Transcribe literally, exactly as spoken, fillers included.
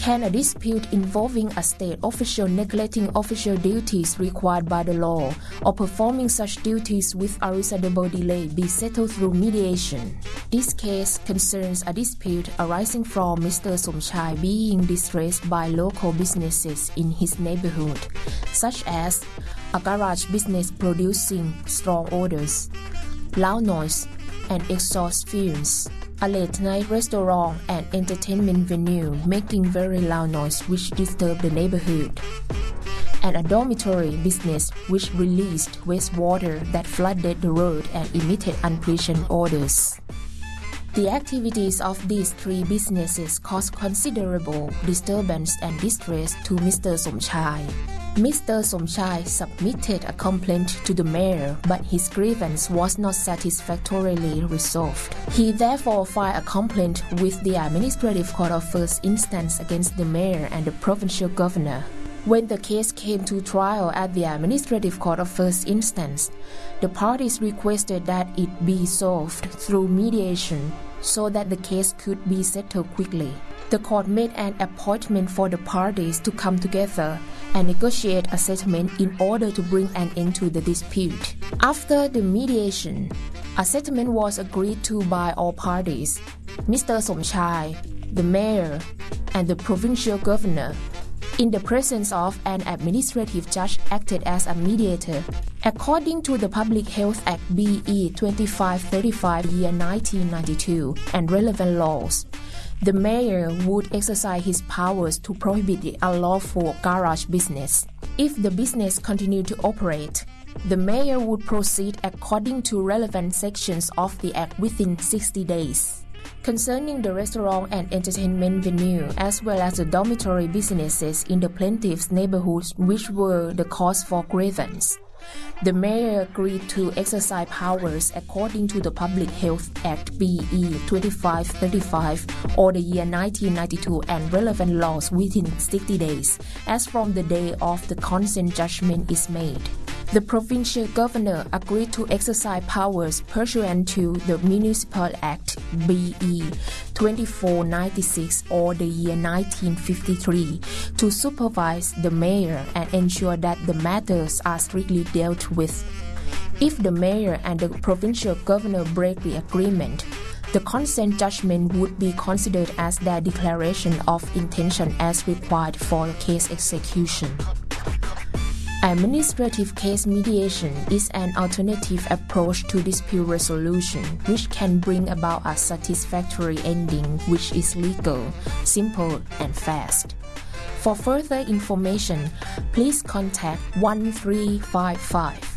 Can a dispute involving a state official neglecting official duties required by the law or performing such duties with a reasonable delay be settled through mediation? This case concerns a dispute arising from Mister Somchai being distressed by local businesses in his neighborhood, such as a garage business producing strong odors, loud noise, and exhaust fumes, a late-night restaurant and entertainment venue making very loud noise which disturbed the neighborhood, and a dormitory business which released wastewater that flooded the road and emitted unpleasant odors. The activities of these three businesses caused considerable disturbance and distress to Mister Somchai. Mister Somchai submitted a complaint to the mayor, but his grievance was not satisfactorily resolved. He therefore filed a complaint with the Administrative Court of First Instance against the mayor and the provincial governor. When the case came to trial at the Administrative Court of First Instance, the parties requested that it be solved through mediation so that the case could be settled quickly. The court made an appointment for the parties to come together and negotiate a settlement in order to bring an end to the dispute. After the mediation, a settlement was agreed to by all parties. Mister Somchai, the mayor, and the provincial governor, in the presence of an administrative judge, acted as a mediator. According to the Public Health Act B E twenty-five thirty-five year nineteen ninety-two and relevant laws, the mayor would exercise his powers to prohibit the unlawful garage business. If the business continued to operate, the mayor would proceed according to relevant sections of the Act within sixty days. Concerning the restaurant and entertainment venue, as well as the dormitory businesses in the plaintiff's neighborhoods which were the cause for grievance, the mayor agreed to exercise powers according to the Public Health Act B E twenty-five thirty-five or the year nineteen ninety-two and relevant laws within sixty days, as from the day of the consent judgment is made. The provincial governor agreed to exercise powers pursuant to the Municipal Act B E twenty-four ninety-six or the year nineteen fifty-three to supervise the mayor and ensure that the matters are strictly dealt with. If the mayor and the provincial governor break the agreement, the consent judgment would be considered as their declaration of intention as required for case execution. Administrative case mediation is an alternative approach to dispute resolution which can bring about a satisfactory ending which is legal, simple, and fast. For further information, please contact one three five five.